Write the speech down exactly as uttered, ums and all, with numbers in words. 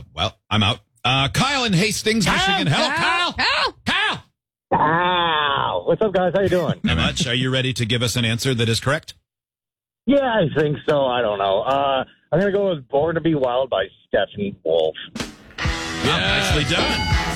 well, I'm out. Uh, Kyle in Hastings, Kyle, Michigan. Hello, Kyle, Kyle. Kyle. Kyle. Wow. What's up, guys? How you doing? Not much. Are you ready to give us an answer that is correct? Yeah, I think so. I don't know. Uh, I'm going to go with Born to Be Wild by Stephen Wolf. Yeah, nicely done.